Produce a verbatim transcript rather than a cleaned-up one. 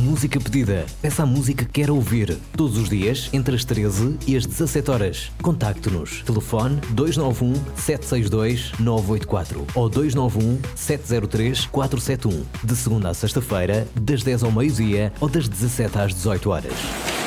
Música pedida. Peça a música que quer ouvir. Todos os dias, entre as treze e as dezassete horas. Contacte-nos. Telefone dois nove um, sete seis dois, nove oito quatro ou dois nove um, sete zero três, quatro sete um. De segunda a sexta-feira, das dez ao meio-dia ou das dezassete às dezoito horas.